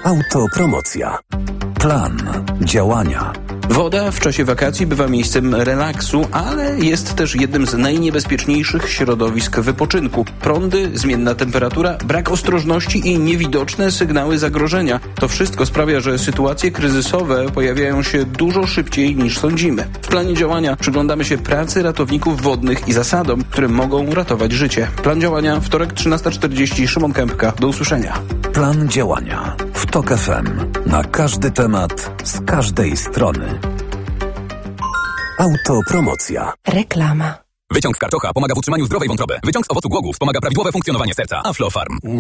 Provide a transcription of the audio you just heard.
Autopromocja. Plan działania. Woda w czasie wakacji bywa miejscem relaksu, ale jest też jednym z najniebezpieczniejszych środowisk wypoczynku. Prądy, zmienna temperatura, brak ostrożności i niewidoczne sygnały zagrożenia. To wszystko sprawia, że sytuacje kryzysowe pojawiają się dużo szybciej niż sądzimy. W planie działania przyglądamy się pracy ratowników wodnych i zasadom, które mogą ratować życie. Plan działania, wtorek 13:40, Szymon Kępka. Do usłyszenia. Plan działania w TOK FM. Na każdy temat, z każdej strony. Autopromocja. Reklama. Wyciąg z karczocha pomaga w utrzymaniu zdrowej wątroby. Wyciąg z owocu głogów wspomaga prawidłowe funkcjonowanie serca. Aflofarm.